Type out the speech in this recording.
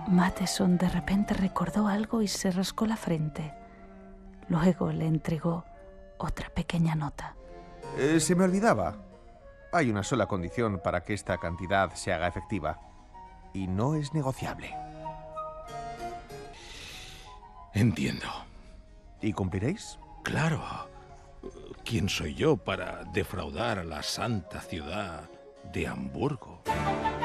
Matheson de repente recordó algo y se rascó la frente. Luego le entregó otra pequeña nota. Se me olvidaba. Hay una sola condición para que esta cantidad se haga efectiva. Y no es negociable. Entiendo. ¿Y cumpliréis? Claro. ¿Quién soy yo para defraudar a la santa ciudad de Hamburgo?